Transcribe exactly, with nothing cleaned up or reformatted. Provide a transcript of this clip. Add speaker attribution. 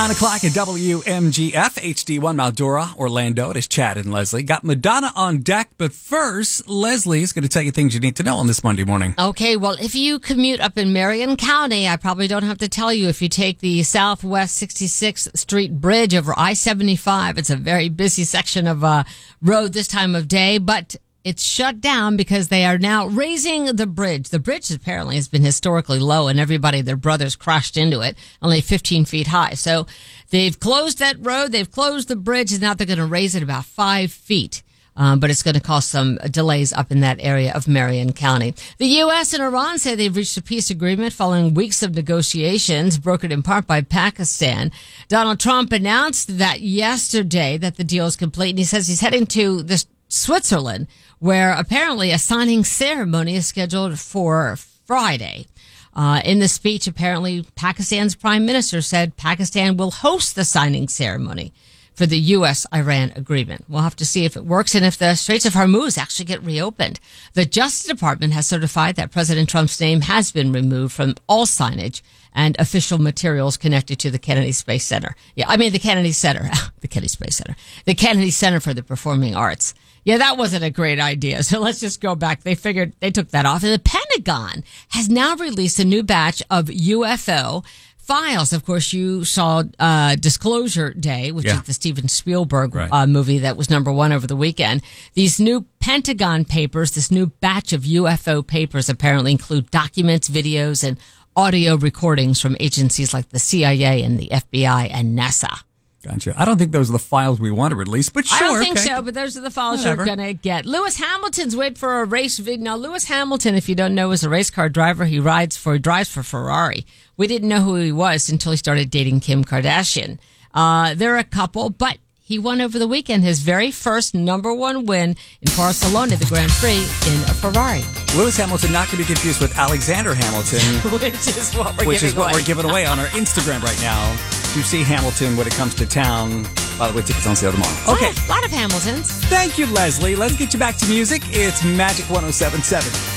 Speaker 1: nine o'clock at W M G F, H D one, Maldora, Orlando. It is Chad and Leslie. Got Madonna on deck, but first, Leslie is going to tell you things you need to know on this Monday morning.
Speaker 2: Okay, well, if you commute up in Marion County, I probably don't have to tell you. If you take the Southwest sixty-sixth Street Bridge over I seventy-five, it's a very busy section of uh, road this time of day, but it's shut down because they are now raising the bridge. The bridge apparently has been historically low, and everybody, their brothers, crashed into it, only fifteen feet high. So they've closed that road, they've closed the bridge, and now they're going to raise it about five feet. Um, but it's going to cause some delays up in that area of Marion County. The U S and Iran say they've reached a peace agreement following weeks of negotiations, brokered in part by Pakistan. Donald Trump announced that yesterday that the deal is complete, and he says he's heading to this Switzerland, where apparently a signing ceremony is scheduled for Friday. Uh, in the speech, apparently Pakistan's prime minister said Pakistan will host the signing ceremony for the U S Iran agreement. We'll have to see if it works and if the Straits of Hormuz actually get reopened. The Justice Department has certified that President Trump's name has been removed from all signage and official materials connected to the Kennedy Space Center. Yeah, I mean the Kennedy Center, the Kennedy Space Center, the Kennedy Center for the Performing Arts. Yeah, that wasn't a great idea. So let's just go back. They figured they took that off. And the Pentagon has now released a new batch of U F O files. Of course, you saw uh, Disclosure Day, which
Speaker 1: yeah.
Speaker 2: is the Steven Spielberg
Speaker 1: right.
Speaker 2: uh, movie that was number one over the weekend. These new Pentagon papers, this new batch of U F O papers apparently include documents, videos, and audio recordings from agencies like the C I A and the F B I and NASA.
Speaker 1: Gotcha. I don't think those are the files we want to release, but sure.
Speaker 2: I don't think
Speaker 1: okay.
Speaker 2: so, but those are the files
Speaker 1: Whatever.
Speaker 2: you're going to get. Lewis Hamilton's wait for a race video. Now, Lewis Hamilton, if you don't know, is a race car driver. He rides for, he drives for Ferrari. We didn't know who he was until he started dating Kim Kardashian. Uh, they're a couple, but he won over the weekend his very first number one win in Barcelona, the Grand Prix, in a Ferrari.
Speaker 1: Lewis Hamilton, not to be confused with Alexander Hamilton,
Speaker 2: which is what we're
Speaker 1: which
Speaker 2: giving
Speaker 1: is what
Speaker 2: away.
Speaker 1: we're giving away on our Instagram right now. To see Hamilton when it comes to town. By the way, tickets on sale tomorrow. Okay.
Speaker 2: A lot of Hamiltons.
Speaker 1: Thank you, Leslie. Let's get you back to music. It's Magic one oh seven point seven.